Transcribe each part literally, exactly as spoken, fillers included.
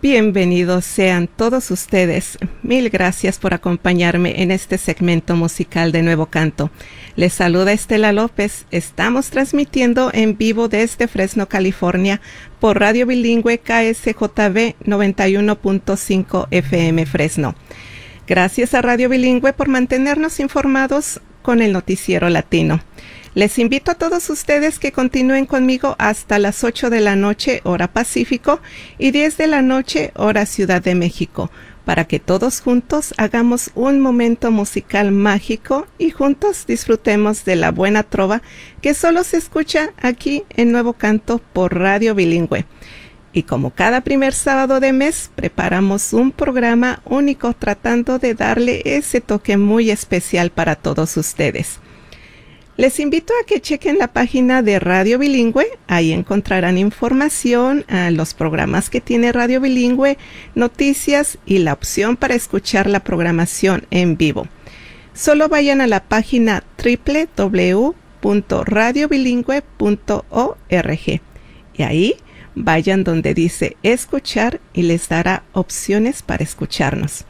Bienvenidos sean todos ustedes. Mil gracias por acompañarme en este segmento musical de Nuevo Canto. Les saluda Estela López. Estamos transmitiendo en vivo desde Fresno, California, por Radio Bilingüe K S J B noventa y uno punto cinco F M Fresno. Gracias a Radio Bilingüe por mantenernos informados con el noticiero latino. Les invito a todos ustedes que continúen conmigo hasta las ocho de la noche, hora Pacífico, y diez de la noche, hora Ciudad de México, para que todos juntos hagamos un momento musical mágico y juntos disfrutemos de la buena trova que solo se escucha aquí en Nuevo Canto por Radio Bilingüe. Y como cada primer sábado de mes, preparamos un programa único tratando de darle ese toque muy especial para todos ustedes. Les invito a que chequen la página de Radio Bilingüe. Ahí encontrarán información, a los programas que tiene Radio Bilingüe, noticias y la opción para escuchar la programación en vivo. Solo vayan a la página doble u doble u doble u punto radio bilingüe punto org y ahí vayan donde dice escuchar y les dará opciones para escucharnos.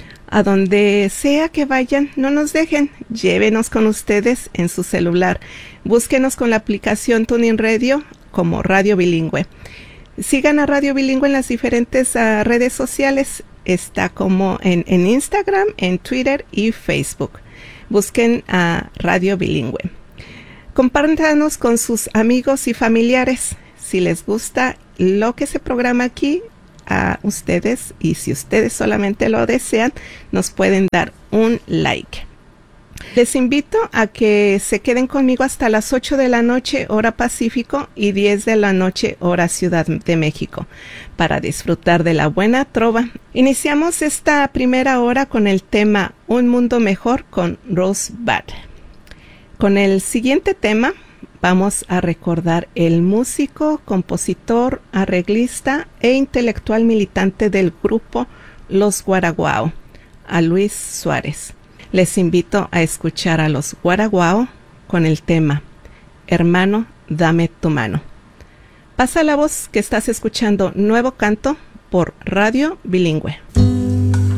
A donde sea que vayan, no nos dejen, llévenos con ustedes en su celular. Búsquenos con la aplicación TuneIn Radio como Radio Bilingüe. Sigan a Radio Bilingüe en las diferentes uh, redes sociales. Está como en, en Instagram, en Twitter y Facebook. Busquen a Radio Bilingüe. Compártanos con sus amigos y familiares. Si les gusta lo que se programa aquí, a ustedes, y si ustedes solamente lo desean, nos pueden dar un like. Les invito a que se queden conmigo hasta las ocho de la noche, hora Pacífico, y diez de la noche, hora Ciudad de México, para disfrutar de la buena trova. Iniciamos esta primera hora con el tema Un Mundo Mejor con Rosebud. Con el siguiente tema vamos a recordar el músico, compositor, arreglista e intelectual militante del grupo Los Guaraguao, a Luis Suárez. Les invito a escuchar a Los Guaraguao con el tema Hermano, dame tu mano. Pasa la voz que estás escuchando Nuevo Canto por Radio Bilingüe.